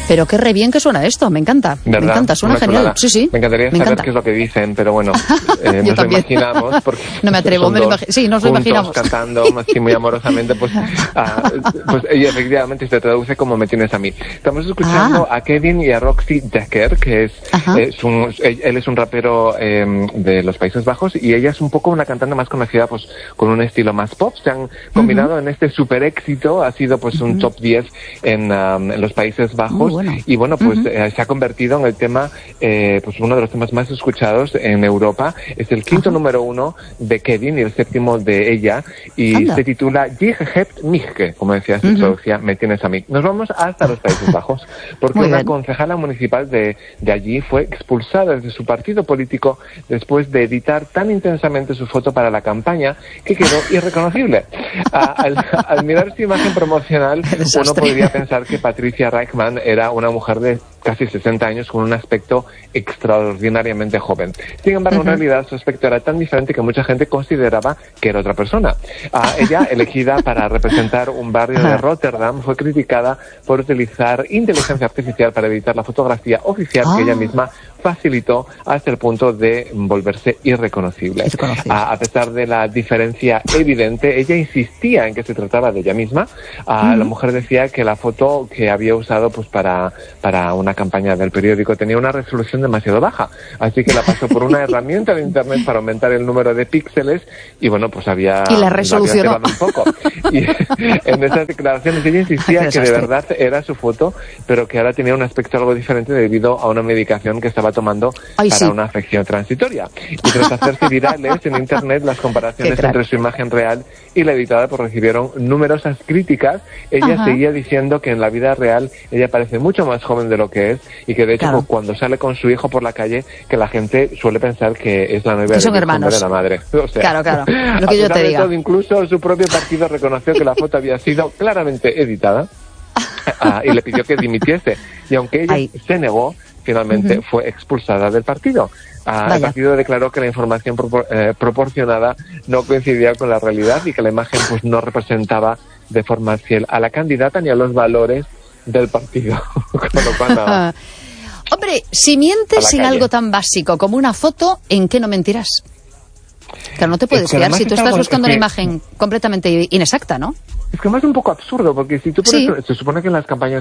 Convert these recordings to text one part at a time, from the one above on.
Pero qué re bien que suena esto, me encanta. ¿Verdad? Me encanta, suena genial. Sí, sí. Me encantaría saber qué es lo que dicen, pero bueno, nos lo imaginamos. Porque no me atrevo, sí, nos lo imaginamos. Cantando así muy amorosamente, pues ella efectivamente se traduce como me tienes a mí. Estamos escuchando a Kevin y a Roxy Dekker, que él es un rapero de los Países Bajos y ella es un poco una cantante más conocida pues con un estilo más pop. Se han combinado en este super éxito, ha sido pues un top 10 en los Países Bajos. Y bueno, pues se ha convertido en el tema, pues uno de los temas más escuchados en Europa. Es el quinto número 1 de Kevin y el séptimo de ella. Y se titula Je hebt mich, como decía su traducción, me tienes a mí. Nos vamos hasta los Países Bajos, porque una concejala municipal de allí fue expulsada de su partido político después de editar tan intensamente su foto para la campaña que quedó irreconocible. Al mirar su imagen promocional, uno podría pensar que Patricia Reichmann era una mujer de casi 60 años con un aspecto extraordinariamente joven. Sin embargo, en realidad su aspecto era tan diferente que mucha gente consideraba que era otra persona. Ella, elegida para representar un barrio de Rotterdam, fue criticada por utilizar inteligencia artificial para editar la fotografía oficial que ella misma facilitó hasta el punto de volverse irreconocible. A pesar de la diferencia evidente, ella insistía en que se trataba de ella misma. La mujer decía que la foto que había usado pues para una campaña del periódico tenía una resolución demasiado baja, así que la pasó por una herramienta de internet para aumentar el número de píxeles y bueno, pues había... Y la resolucionó. Un poco. Y en esas declaraciones ella insistía que de verdad era su foto, pero que ahora tenía un aspecto algo diferente debido a una medicación que estaba tomando para una afección transitoria. Y tras hacerse virales en internet, las comparaciones entre su imagen real y la editada pues recibieron numerosas críticas. Ella seguía diciendo que en la vida real ella parece mucho más joven de lo que es y que de hecho cuando sale con su hijo por la calle que la gente suele pensar que es la novia de la madre. O sea, claro, lo que yo te diga. Todo, incluso su propio partido reconoció que la foto había sido claramente editada y le pidió que dimitiese. Y aunque ella se negó, finalmente fue expulsada del partido. El partido declaró que la información proporcionada no coincidía con la realidad y que la imagen pues no representaba de forma fiel a la candidata ni a los valores del partido. Con lo cual, nada. Hombre, si mientes en algo tan básico como una foto, ¿en qué no mentirás? Claro, no te puedes fiar si tú estás buscando una imagen completamente inexacta, ¿no? Es que además es un poco absurdo, porque si tú pones, se supone que en las campañas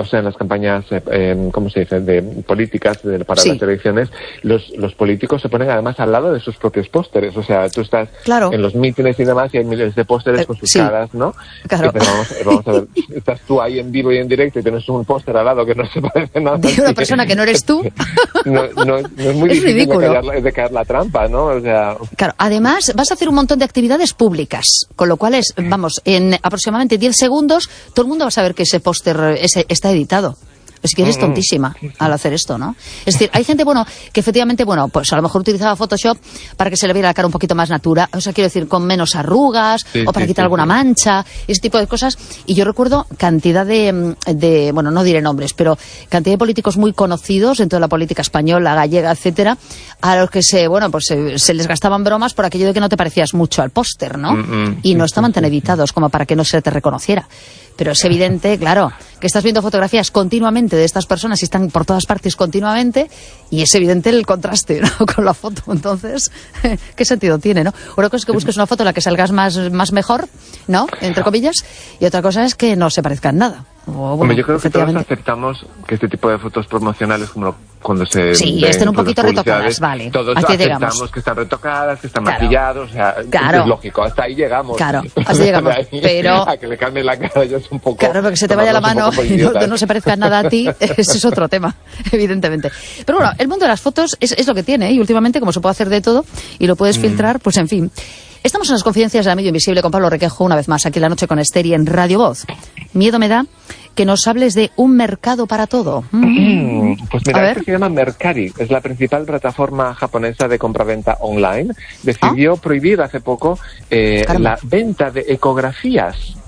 ¿cómo se dice?, de políticas para las elecciones, los políticos se ponen además al lado de sus propios pósteres. O sea, tú estás en los mítines y demás y hay miles de pósteres con sus caras, ¿no? Claro. Pero vamos a ver, estás tú ahí en vivo y en directo y tienes un póster al lado que no se parece nada. De una persona que no eres tú. No es muy difícil de caer la trampa, ¿no? O sea... Claro, además vas a hacer un montón de actividades públicas, con lo cual es, vamos, en aproximadamente 10 segundos todo el mundo va a saber que ese póster está editado. Es que eres tontísima al hacer esto, ¿no? Es decir, hay gente, que efectivamente, pues a lo mejor utilizaba Photoshop para que se le viera la cara un poquito más natural, o sea, quiero decir, con menos arrugas, o para quitar alguna mancha, ese tipo de cosas. Y yo recuerdo cantidad de no diré nombres, pero cantidad de políticos muy conocidos en toda la política española, gallega, etcétera, a los que se les gastaban bromas por aquello de que no te parecías mucho al póster, ¿no? Y no estaban tan editados como para que no se te reconociera. Pero es evidente, claro, que estás viendo fotografías continuamente de estas personas y están por todas partes continuamente y es evidente el contraste, ¿no?, con la foto. Entonces, ¿qué sentido tiene, no? Una cosa es que busques una foto en la que salgas más mejor, ¿no?, entre comillas, y otra cosa es que no se parezca en nada. Yo creo que todos aceptamos que este tipo de fotos promocionales, como cuando se estén un poquito retocadas, vale. Todos aceptamos que están retocadas, que están maquillados, o sea, es lógico, hasta ahí llegamos. Claro, hasta ahí llegamos, pero... A que le cambie la cara ya es un poco... Claro, porque se te vaya la mano y no se parezca nada a ti, ese es otro tema, evidentemente. Pero bueno, el mundo de las fotos es lo que tiene, y últimamente, como se puede hacer de todo, y lo puedes filtrar, pues en fin... Estamos en las confidencias de Amigo Invisible con Pablo Requejo, una vez más, aquí en La Noche con Esther en Radio Voz. Miedo me da que nos hables de un mercado para todo. Pues mira, esto se llama Mercari, es la principal plataforma japonesa de compraventa online. Decidió prohibir hace poco la venta de ecografías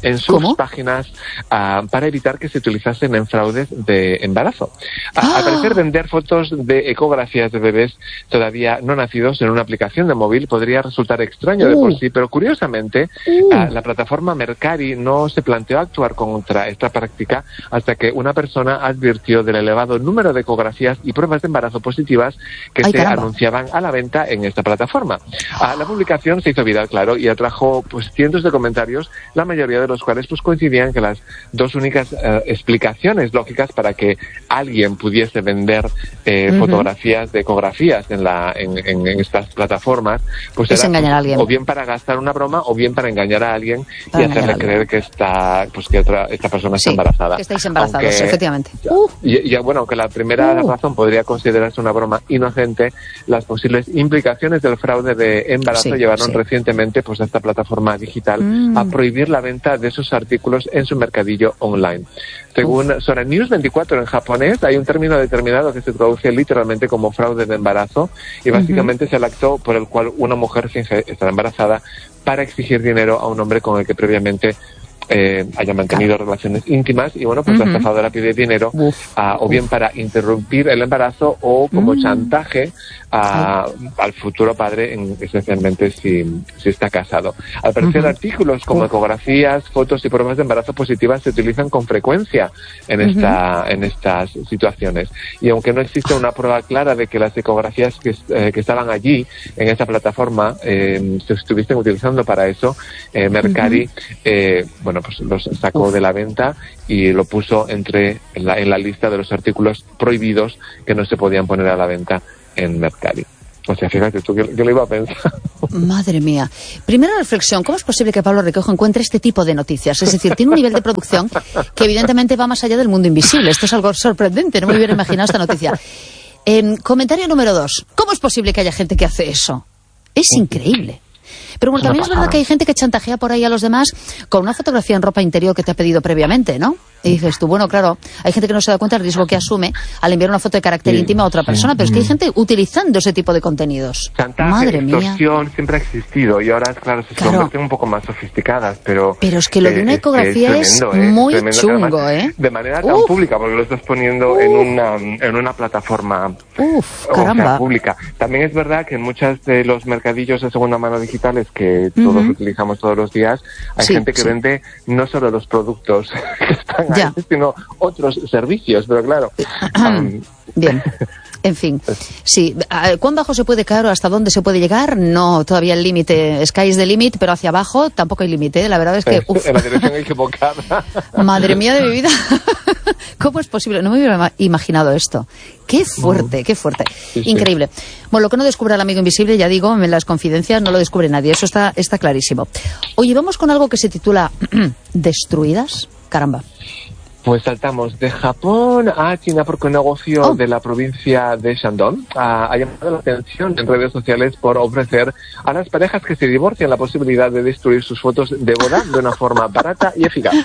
en sus páginas para evitar que se utilizasen en fraudes de embarazo. Al parecer, vender fotos de ecografías de bebés todavía no nacidos en una aplicación de móvil podría resultar extraño de por sí, pero curiosamente la plataforma Mercari no se planteó actuar contra esta práctica hasta que una persona advirtió del elevado número de ecografías y pruebas de embarazo positivas que se anunciaban a la venta en esta plataforma. La publicación se hizo viral, claro, y atrajo pues cientos de comentarios, la mayoría de los cuales pues coincidían que las dos únicas explicaciones lógicas para que alguien pudiese vender fotografías de ecografías en estas plataformas, pues era engañar a alguien, o bien para gastar una broma o bien para engañar a alguien y hacerle creer que esta persona está embarazada. Que estáis embarazados, efectivamente. Y bueno, aunque la primera razón podría considerarse una broma inocente, las posibles implicaciones del fraude de embarazo llevaron recientemente pues a esta plataforma digital a prohibir la venta de esos artículos en su mercadillo online. Según Sora News 24 en japonés, hay un término determinado que se traduce literalmente como fraude de embarazo y básicamente es el acto por el cual una mujer finge estar embarazada para exigir dinero a un hombre con el que previamente haya mantenido relaciones íntimas y bueno, pues la estafadora pide dinero o bien para interrumpir el embarazo o como chantaje al futuro padre, esencialmente si está casado. Al parecer artículos como ecografías, fotos y pruebas de embarazo positivas se utilizan con frecuencia en estas situaciones y aunque no existe una prueba clara de que las ecografías que estaban allí en esa plataforma se estuviesen utilizando para eso, Mercari pues los sacó de la venta y lo puso en la lista de los artículos prohibidos que no se podían poner a la venta en Mercari. O sea, fíjate tú, ¿qué le iba a pensar? Madre mía. Primera reflexión, ¿cómo es posible que Pablo Requejo encuentre este tipo de noticias? Es decir, tiene un nivel de producción que evidentemente va más allá del mundo invisible. Esto es algo sorprendente, no me hubiera imaginado esta noticia. Comentario número 2. ¿Cómo es posible que haya gente que hace eso? Es increíble. Pero bueno, también es verdad que hay gente que chantajea por ahí a los demás con una fotografía en ropa interior que te ha pedido previamente, ¿no? Y dices tú, bueno, claro, hay gente que no se da cuenta del riesgo que asume al enviar una foto de carácter íntimo a otra persona, pero es que hay gente utilizando ese tipo de contenidos. Chantaje, madre extorsión, siempre ha existido y ahora, claro, se convierten un poco más sofisticadas, pero es que lo de una ecografía es muy chungo, además, de manera tan pública, porque lo estás poniendo en una plataforma pública. También es verdad que en muchos de los mercadillos de segunda mano digitales que todos utilizamos todos los días, hay gente que vende no solo los productos que están ahí, sino otros servicios, pero claro. Bien. En fin, sí. ¿Cuán bajo se puede caer o hasta dónde se puede llegar? No, todavía el límite, sky is the limit, pero hacia abajo tampoco hay límite. La verdad es que... en la dirección equivocada. Madre mía de mi vida. ¿Cómo es posible? No me hubiera imaginado esto. Qué fuerte, qué fuerte. Increíble. Bueno, lo que no descubre el amigo invisible, ya digo, en las confidencias no lo descubre nadie. Eso está clarísimo. Oye, vamos con algo que se titula ¿Destruidas? Caramba. Pues saltamos de Japón a China porque un negocio de la provincia de Shandong ha llamado la atención en redes sociales por ofrecer a las parejas que se divorcian la posibilidad de destruir sus fotos de boda de una forma barata y eficaz.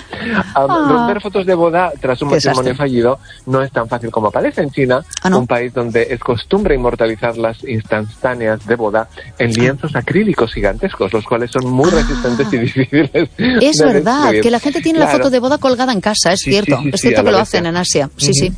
Romper fotos de boda tras un matrimonio fallido no es tan fácil como parece en China, un país donde es costumbre inmortalizar las instantáneas de boda en lienzos acrílicos gigantescos, los cuales son muy resistentes y difíciles Es verdad, destruir. Que la gente tiene la foto de boda colgada en casa, es cierto. Es cierto que lo hacen en Asia, sí.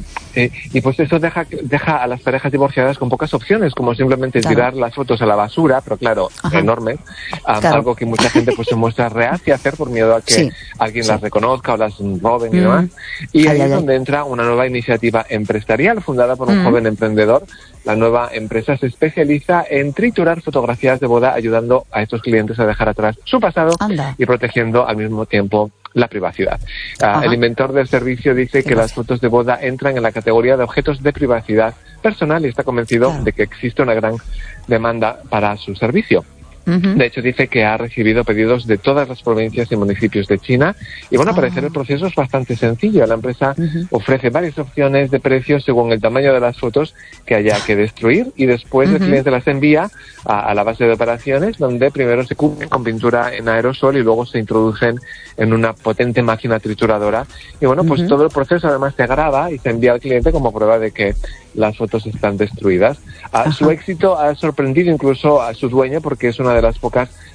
Y pues eso deja a las parejas divorciadas con pocas opciones, como simplemente tirar las fotos a la basura, pero claro, enormes, algo que mucha gente pues se muestra reacia a hacer por miedo a que alguien las reconozca o las roben y demás. Y ahí es donde entra una nueva iniciativa empresarial fundada por un joven emprendedor. La nueva empresa se especializa en triturar fotografías de boda, ayudando a estos clientes a dejar atrás su pasado y protegiendo al mismo tiempo la privacidad. El inventor del servicio dice que las fotos de boda entran en la categoría de objetos de privacidad personal y está convencido de que existe una gran demanda para su servicio. De hecho, dice que ha recibido pedidos de todas las provincias y municipios de China y bueno, al parecer el proceso es bastante sencillo. La empresa ofrece varias opciones de precios según el tamaño de las fotos que haya que destruir y después el cliente las envía a la base de operaciones, donde primero se cubren con pintura en aerosol y luego se introducen en una potente máquina trituradora y bueno, pues todo el proceso además se graba y se envía al cliente como prueba de que las fotos están destruidas. Su éxito ha sorprendido incluso a su dueño porque es una de las pocas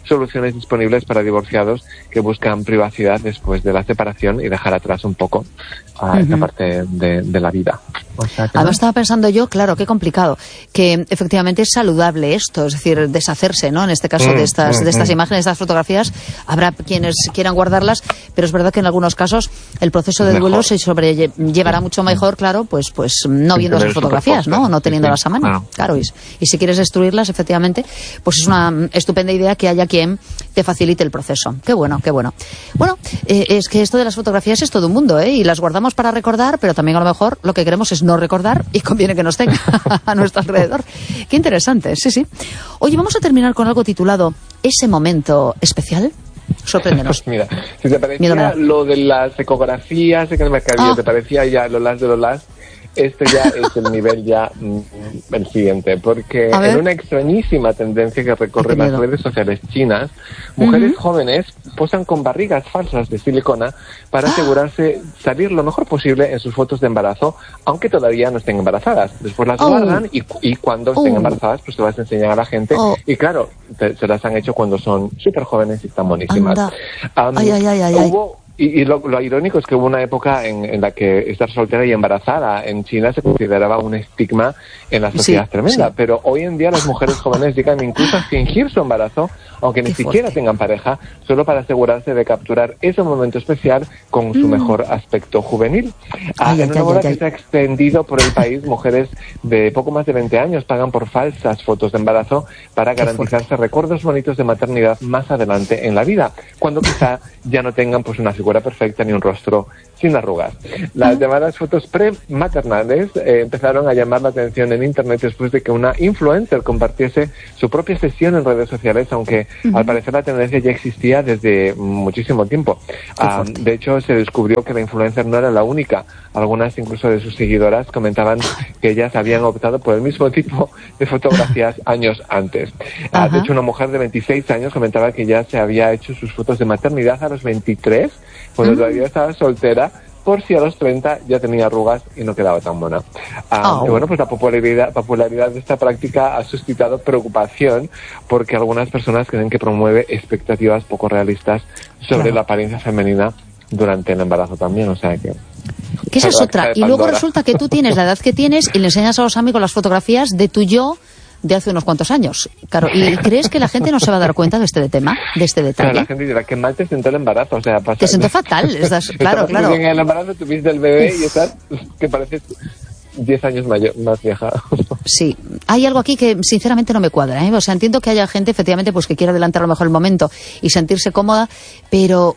soluciones disponibles para divorciados que buscan privacidad después de la separación y dejar atrás un poco esta parte de la vida. O sea, además estaba pensando yo, claro, qué complicado, que efectivamente es saludable esto, es decir, deshacerse, ¿no? En este caso de estas imágenes, de estas fotografías, habrá quienes quieran guardarlas, pero es verdad que en algunos casos el proceso de duelo se sobrellevará mucho mejor, claro, pues no viendo esas fotografías, ¿no? No teniéndolas a mano, claro. Y si quieres destruirlas, efectivamente, pues es una estupenda idea que haya quien te facilite el proceso. Qué bueno, qué bueno. Bueno, es que esto de las fotografías es todo un mundo, ¿eh? Y las guardamos para recordar, pero también a lo mejor lo que queremos es no recordar y conviene que nos tenga a nuestro alrededor. Qué interesante, sí, sí. Oye, vamos a terminar con algo titulado Ese momento especial. Sorpréndenos. Mira, si te parecía lo de las ecografías, que en el mercadillo te parecía ya lo las de lo las, este ya es el nivel ya el siguiente, porque en una extrañísima tendencia que recorre las redes sociales chinas, mujeres jóvenes posan con barrigas falsas de silicona para asegurarse salir lo mejor posible en sus fotos de embarazo, aunque todavía no estén embarazadas. Después las guardan y cuando estén embarazadas, pues se las enseñan a la gente. Y claro, se las han hecho cuando son súper jóvenes y están buenísimas. Y lo irónico es que hubo una época en la que estar soltera y embarazada en China se consideraba un estigma en la sociedad tremenda, pero hoy en día las mujeres jóvenes llegan incluso a fingir su embarazo, aunque ni siquiera tengan pareja, solo para asegurarse de capturar ese momento especial con su mejor aspecto juvenil. En una moda que se ha extendido por el país, mujeres de poco más de 20 años pagan por falsas fotos de embarazo para garantizarse recuerdos bonitos de maternidad más adelante en la vida, cuando quizá ya no tengan pues una figura perfecta ni un rostro sin arrugas. Las llamadas fotos prematernales empezaron a llamar la atención en internet después de que una influencer compartiese su propia sesión en redes sociales, aunque al parecer la tendencia ya existía desde muchísimo tiempo. De hecho, se descubrió que la influencer no era la única. Algunas incluso de sus seguidoras comentaban que ellas habían optado por el mismo tipo de fotografías años antes. De hecho, una mujer de 26 años comentaba que ya se había hecho sus fotos de maternidad a los 23, cuando todavía estaba soltera, por si a los 30 ya tenía arrugas y no quedaba tan buena. Y bueno, pues la popularidad de esta práctica ha suscitado preocupación porque algunas personas creen que promueve expectativas poco realistas sobre la apariencia femenina durante el embarazo también, o sea que... Que esa es otra. Y luego resulta que tú tienes la edad que tienes y le enseñas a los amigos las fotografías de tu yo de hace unos cuantos años. Claro, ¿y crees que la gente no se va a dar cuenta de este tema, de este detalle? Claro, la gente dirá que mal te sentó el embarazo, o sea, te sentó fatal, claro. En el embarazo tuviste el bebé y estás que pareces 10 años más vieja. Sí, hay algo aquí que sinceramente no me cuadra, ¿eh? O sea, entiendo que haya gente efectivamente pues que quiera adelantar a lo mejor el momento y sentirse cómoda, pero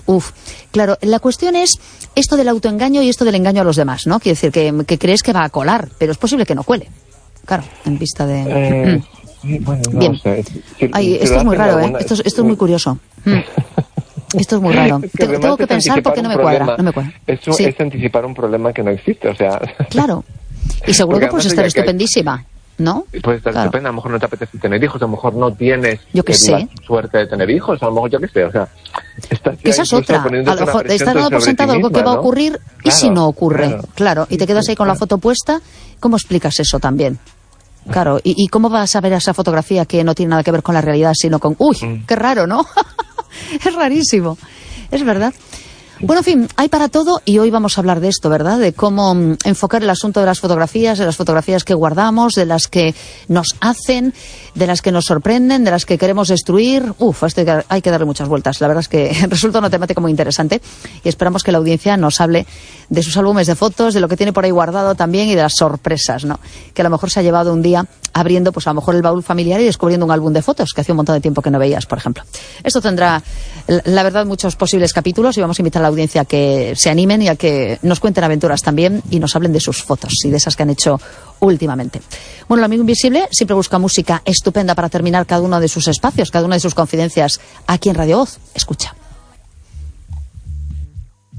claro, la cuestión es esto del autoengaño y esto del engaño a los demás, ¿no? Quiere decir que crees que va a colar, pero es posible que no cuele. Claro, en vista de... bueno, no bien. Sé. Esto es muy raro, ¿eh? Esto es muy curioso. Esto es muy raro. Tengo que pensar porque no me cuadra. Es anticipar un problema que no existe, o sea... Claro. Y seguro que puedes estar estupendísima, ¿no? Puedes estar estupenda, a lo mejor no te apetece tener hijos, a lo mejor no tienes la suerte de tener hijos, a lo mejor yo qué sé, o sea... Que esa es otra. A lo mejor estás dando por sentado algo que va a ocurrir y si no ocurre, claro, y te quedas ahí con la foto puesta, ¿cómo explicas eso también? Claro, ¿y cómo vas a ver esa fotografía que no tiene nada que ver con la realidad, sino con... ¡Uy! ¡Qué raro!, ¿no? Es rarísimo. Es verdad. Bueno, en fin, hay para todo y hoy vamos a hablar de esto, ¿verdad? De cómo enfocar el asunto de las fotografías que guardamos, de las que nos hacen, de las que nos sorprenden, de las que queremos destruir. Esto hay que darle muchas vueltas. La verdad es que resulta una temática muy interesante y esperamos que la audiencia nos hable de sus álbumes de fotos, de lo que tiene por ahí guardado también y de las sorpresas, ¿no? Que a lo mejor se ha llevado un día abriendo, pues a lo mejor el baúl familiar y descubriendo un álbum de fotos que hacía un montón de tiempo que no veías, por ejemplo. Esto tendrá, la verdad, muchos posibles capítulos y vamos a invitar a la audiencia a que se animen y a que nos cuenten aventuras también y nos hablen de sus fotos y de esas que han hecho últimamente. Bueno, el amigo invisible siempre busca música estupenda para terminar cada uno de sus espacios, cada una de sus confidencias aquí en Radio Voz. Escucha.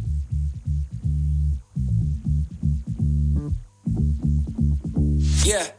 Yeah.